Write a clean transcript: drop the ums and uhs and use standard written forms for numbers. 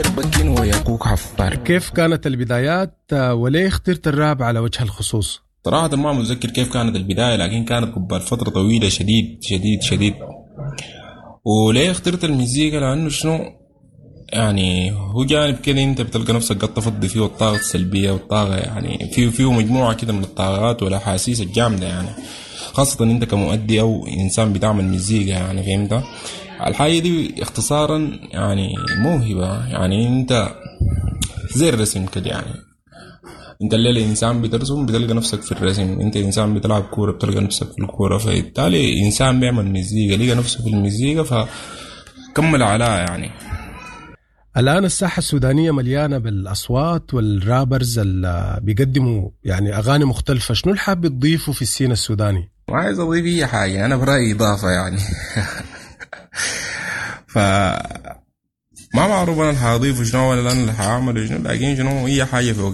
بكين وياكوك حفار. كيف كانت البدايات وليه اخترت الراب على وجه الخصوص؟ صراحة ما متذكر كيف كانت البداية، لكن كانت قبل فترة طويلة شديد شديد شديد. وليه اخترت المزيكا؟ لأنه شنو يعني هو جانب كده انت بتلقى نفسك قد تفضي فيه الطاقة السلبية والطاقة، يعني فيه مجموعة كده من الطاقات والأحاسيس الجامدة، يعني خاصة انت كمؤدي او انسان بتعمل مزيكا، يعني فهمت الحاجة دي اختصارا يعني موهبة. يعني انت زي الرسم كده، يعني انت الليلة انسان بترسم بتلقى نفسك في الرسم، انت انسان بتلعب كورة بتلقى نفسك في الكورة، فبالتالي انسان بيعمل مزيكا لقى نفسه في المزيكا فكمل عليها يعني. الآن الساحة السودانية مليانة بالأصوات والرابرز اللي بيقدموا يعني أغاني مختلفة، شنو الحاب تضيفه في السين السوداني؟ ما عايز اضيف اي حاجة، انا برأيي اضافة يعني. ف ما معروف انا اللي حاضيفه شنو ولا انا اللي حاعمله شنو، لكن شنو هي حاجة في